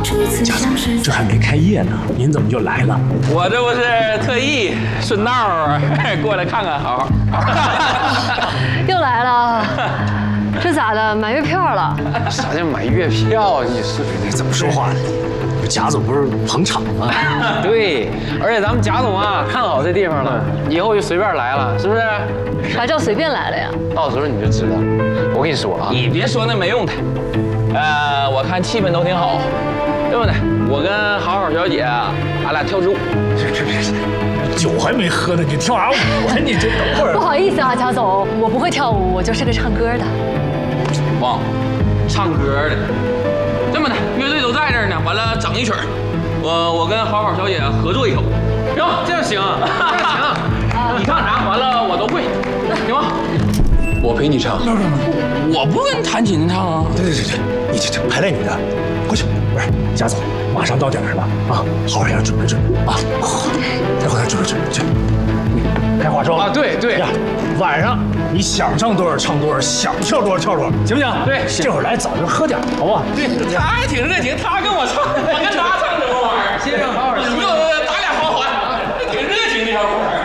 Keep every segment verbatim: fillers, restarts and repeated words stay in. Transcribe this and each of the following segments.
家总，这还没开业呢，您怎么就来了？ 我这不是特意顺道过来看看，好好。 又来了，这咋的？买月票了？ 啥叫买月票？你是你怎么说话呢？贾总不是捧场吗？ 对，而且咱们贾总啊看好这地方了，以后就随便来了，是不是？ 啥叫随便来了呀？ 到时候你就知道。我跟你说啊， 你别说那没用的，呃，我看气氛都挺好，对不对？我跟好好小姐，俺俩跳支舞。 这这这，酒还没喝呢，你跳啥舞啊？你这等会儿。 不好意思啊，贾总，我不会跳舞，我就是个唱歌的。 忘了，唱歌的。这么的，乐队都在这儿呢，完了整一曲儿，我我跟好好小姐合作一首，行， 这样行，这样行。 你唱啥？完了我都会，行吗？ 我陪你唱。 我不跟弹琴唱啊。 对对对对，你这这排练你的，过去。不是，贾总，马上到点儿了啊，好好要准备准备啊，好，待会儿准备准备去。该化妆了啊，对对呀，晚上你想唱多少唱多少，想跳多少跳多少，行不行？ 对， 这会儿来早就喝点，好不好？ 对，他还挺热情，他跟我唱，我跟他唱什么玩意儿？ 先生好好你们咱俩好好，挺热情的小伙儿。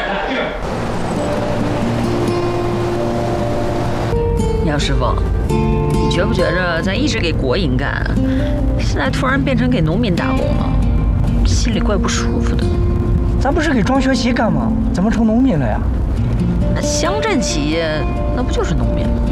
杨师傅，你觉不觉着咱一直给国营干，现在突然变成给农民打工了，心里怪不舒服的。 咱不是给庄学习干吗？怎么成农民了呀？ 那乡镇企业那不就是农民吗？